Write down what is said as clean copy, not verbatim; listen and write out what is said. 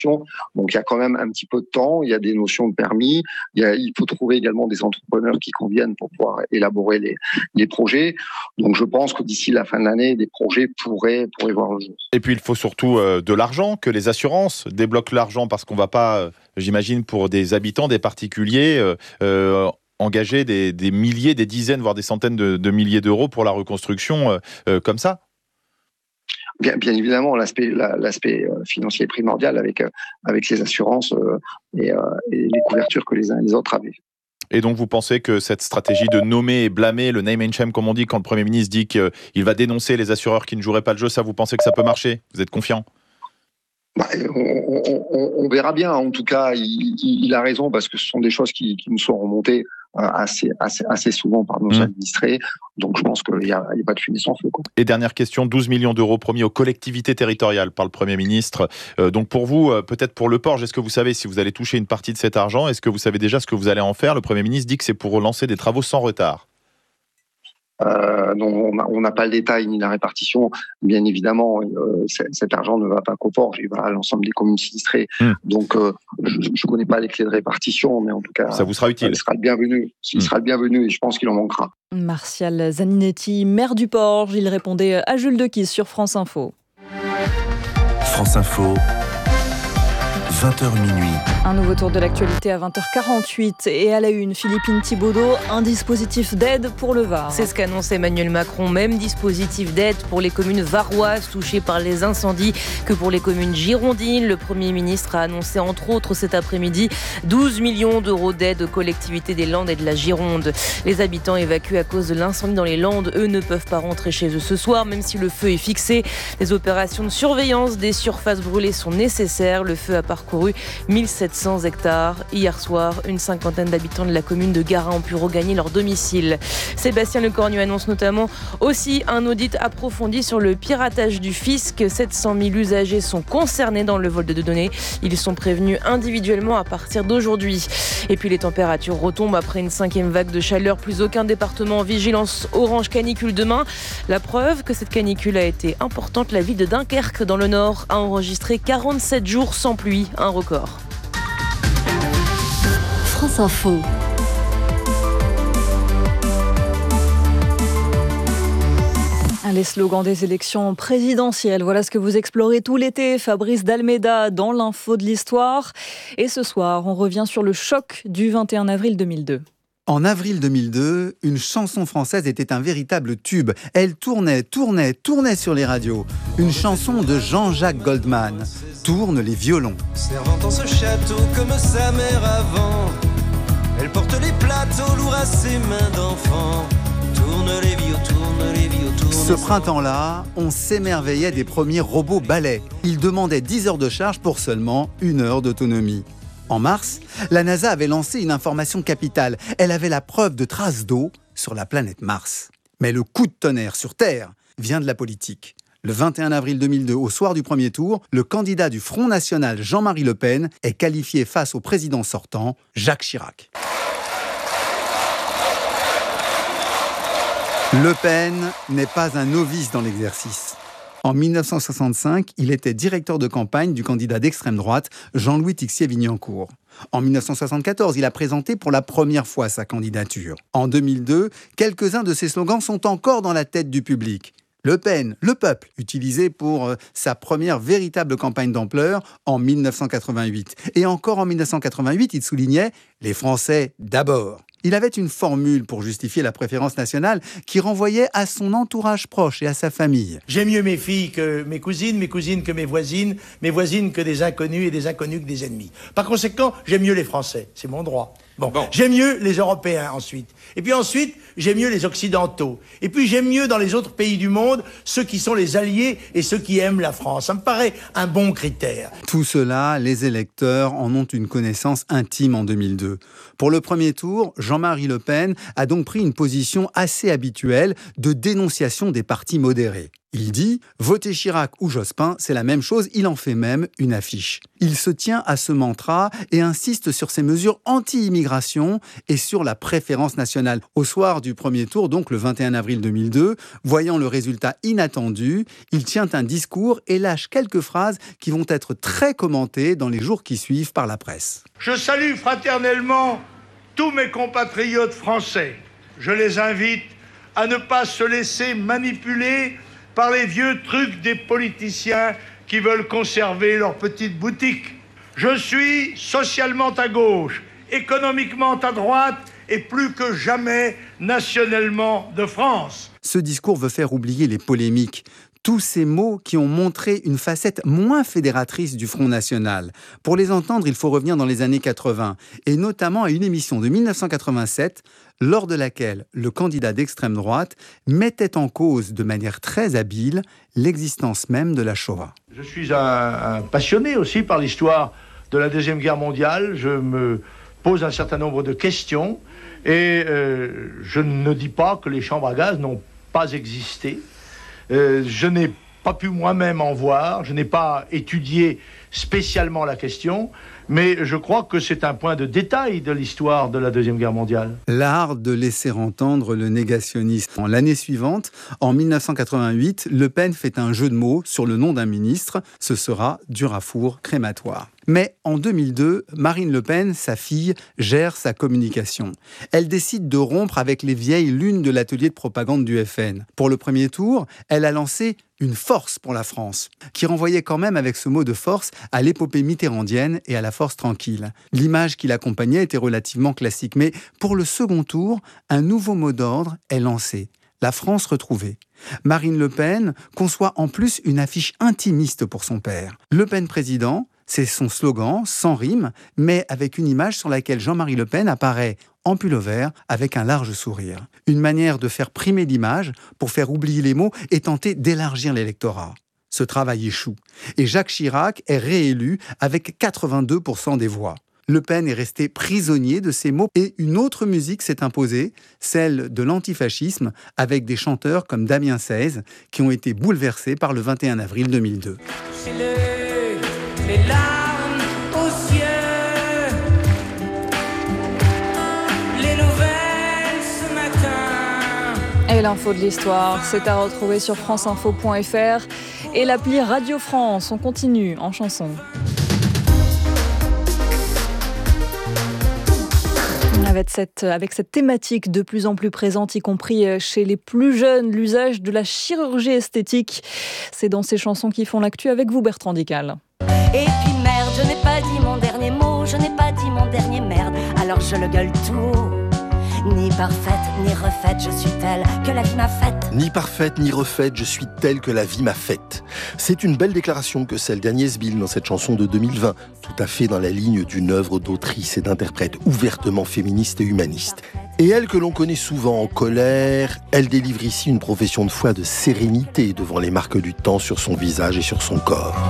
Donc il y a quand même un petit peu de temps, il y a des notions de permis, il faut trouver également des entrepreneurs qui conviennent pour pouvoir élaborer les projets. Donc je pense que d'ici la fin de l'année, des projets pourraient voir le jour. Et puis il faut surtout de l'argent, que les assurances débloquent l'argent, parce qu'on ne va pas, j'imagine, pour des habitants, des particuliers, engager des milliers, des dizaines, voire des centaines de milliers d'euros pour la reconstruction comme ça. Bien évidemment, l'aspect financier est primordial avec les assurances et les couvertures que les uns et les autres avaient. Et donc vous pensez que cette stratégie de nommer et blâmer, le name and shame comme on dit, quand le Premier ministre dit qu'il va dénoncer les assureurs qui ne joueraient pas le jeu, ça vous pensez que ça peut marcher ? Vous êtes confiant ? On verra bien. En tout cas, il a raison, parce que ce sont des choses qui nous sont remontées assez souvent par nos administrés. Donc je pense qu'il n'y a pas de fumée sans feu, quoi. Et dernière question, 12 millions d'euros promis aux collectivités territoriales par le Premier ministre. Donc pour vous, peut-être pour le Porge, est-ce que vous savez si vous allez toucher une partie de cet argent ? Est-ce que vous savez déjà ce que vous allez en faire ? Le Premier ministre dit que c'est pour relancer des travaux sans retard. On n'a pas le détail ni la répartition. Bien évidemment, cet argent ne va pas qu'au Porge, il va à l'ensemble des communes sinistrées. Donc, je ne connais pas les clés de répartition, mais en tout cas, ça vous sera utile. Il sera le bienvenu. Il sera le bienvenu, et je pense qu'il en manquera. Martial Zaninetti, maire du Porge, il répondait à Jules Dequisse sur France Info. France Info. 20h minuit. Un nouveau tour de l'actualité à 20h48 et à la une, Philippine Thibaudeau, un dispositif d'aide pour le Var. C'est ce qu'annonce Emmanuel Macron, même dispositif d'aide pour les communes varoises touchées par les incendies que pour les communes girondines. Le Premier ministre a annoncé entre autres cet après-midi 12 millions d'euros d'aide aux collectivités des Landes et de la Gironde. Les habitants évacués à cause de l'incendie dans les Landes, eux, ne peuvent pas rentrer chez eux ce soir, même si le feu est fixé. Les opérations de surveillance des surfaces brûlées sont nécessaires. Le feu a parcouru 1700 hectares. Hier soir, une cinquantaine d'habitants de la commune de Garin ont pu regagner leur domicile. Sébastien Lecornu annonce notamment aussi un audit approfondi sur le piratage du fisc. 700 000 usagers sont concernés dans le vol de données. Ils sont prévenus individuellement à partir d'aujourd'hui. Et puis les températures retombent après une 5e vague de chaleur. Plus aucun département en vigilance orange canicule demain. La preuve que cette canicule a été importante, la ville de Dunkerque dans le Nord a enregistré 47 jours sans pluie. Un record. France Info. Les slogans des élections présidentielles, voilà ce que vous explorez tout l'été. Fabrice Dalméda dans l'info de l'histoire. Et ce soir, on revient sur le choc du 21 avril 2002. En avril 2002, une chanson française était un véritable tube. Elle tournait sur les radios. Une chanson de Jean-Jacques Goldman. Tourne les violons. Servant dans ce château comme sa mère avant. Elle porte les plateaux lourds à ses mains d'enfant. Tourne les vieux, tourne les vieux, tourne. Ce printemps-là, on s'émerveillait des premiers robots balais. Ils demandaient 10 heures de charge pour seulement 1 heure d'autonomie. En mars, la NASA avait lancé une information capitale. Elle avait la preuve de traces d'eau sur la planète Mars. Mais le coup de tonnerre sur Terre vient de la politique. Le 21 avril 2002, au soir du premier tour, le candidat du Front National, Jean-Marie Le Pen, est qualifié face au président sortant, Jacques Chirac. Le Pen n'est pas un novice dans l'exercice. En 1965, il était directeur de campagne du candidat d'extrême droite, Jean-Louis Tixier-Vignancour. En 1974, il a présenté pour la première fois sa candidature. En 2002, quelques-uns de ses slogans sont encore dans la tête du public. Le Pen, le peuple, utilisé pour sa première véritable campagne d'ampleur en 1988. Et encore en 1988, il soulignait « Les Français d'abord ». Il avait une formule pour justifier la préférence nationale qui renvoyait à son entourage proche et à sa famille. J'aime mieux mes filles que mes cousines que mes voisines que des inconnus et des inconnus que des ennemis. Par conséquent, j'aime mieux les Français, c'est mon droit. Bon. J'aime mieux les Européens ensuite. Et puis ensuite, j'aime mieux les Occidentaux. Et puis j'aime mieux dans les autres pays du monde ceux qui sont les alliés et ceux qui aiment la France. Ça me paraît un bon critère. Tout cela, les électeurs en ont une connaissance intime en 2002. Pour le premier tour, Jean-Marie Le Pen a donc pris une position assez habituelle de dénonciation des partis modérés. Il dit « Voter Chirac ou Jospin, c'est la même chose », il en fait même une affiche. Il se tient à ce mantra et insiste sur ses mesures anti-immigration et sur la préférence nationale. Au soir du premier tour, donc le 21 avril 2002, voyant le résultat inattendu, il tient un discours et lâche quelques phrases qui vont être très commentées dans les jours qui suivent par la presse. Je salue fraternellement tous mes compatriotes français. Je les invite à ne pas se laisser manipuler par les vieux trucs des politiciens qui veulent conserver leur petite boutique. Je suis socialement à gauche, économiquement à droite et plus que jamais nationalement de France. Ce discours veut faire oublier les polémiques. Tous ces mots qui ont montré une facette moins fédératrice du Front National. Pour les entendre, il faut revenir dans les années 80, et notamment à une émission de 1987, lors de laquelle le candidat d'extrême droite mettait en cause de manière très habile l'existence même de la Shoah. Je suis un passionné aussi par l'histoire de la Deuxième Guerre mondiale. Je me pose un certain nombre de questions, et je ne dis pas que les chambres à gaz n'ont pas existé. Je n'ai pas pu moi-même en voir, je n'ai pas étudié spécialement la question, mais je crois que c'est un point de détail de l'histoire de la Deuxième Guerre mondiale. L'art de laisser entendre le négationnisme. L'année suivante, en 1988, Le Pen fait un jeu de mots sur le nom d'un ministre, ce sera Durafour crématoire. Mais en 2002, Marine Le Pen, sa fille, gère sa communication. Elle décide de rompre avec les vieilles lunes de l'atelier de propagande du FN. Pour le premier tour, elle a lancé une force pour la France, qui renvoyait quand même avec ce mot de force à l'épopée mitterrandienne et à la force tranquille. L'image qui l'accompagnait était relativement classique, mais pour le second tour, un nouveau mot d'ordre est lancé. La France retrouvée. Marine Le Pen conçoit en plus une affiche intimiste pour son père. Le Pen président, c'est son slogan, sans rime, mais avec une image sur laquelle Jean-Marie Le Pen apparaît en pull-over avec un large sourire. Une manière de faire primer l'image pour faire oublier les mots et tenter d'élargir l'électorat. Ce travail échoue. Et Jacques Chirac est réélu avec 82% des voix. Le Pen est resté prisonnier de ces mots et une autre musique s'est imposée, celle de l'antifascisme, avec des chanteurs comme Damien Seize qui ont été bouleversés par le 21 avril 2002. Les larmes aux cieux, les nouvelles ce matin. Et l'info de l'histoire, c'est à retrouver sur franceinfo.fr et l'appli Radio France. On continue en chanson. Avec cette thématique de plus en plus présente, y compris chez les plus jeunes, l'usage de la chirurgie esthétique. C'est dans ces chansons qui font l'actu avec vous, Bertrand Dical. Et puis merde, je n'ai pas dit mon dernier mot, je n'ai pas dit mon dernier merde, alors je le gueule tout. Ni parfaite, ni refaite, je suis telle que la vie m'a faite. Ni parfaite, ni refaite, je suis telle que la vie m'a faite. C'est une belle déclaration que celle d'Agnès Bill dans cette chanson de 2020, tout à fait dans la ligne d'une œuvre d'autrice et d'interprète ouvertement féministe et humaniste. Et elle, que l'on connaît souvent en colère, elle délivre ici une profession de foi de sérénité devant les marques du temps sur son visage et sur son corps.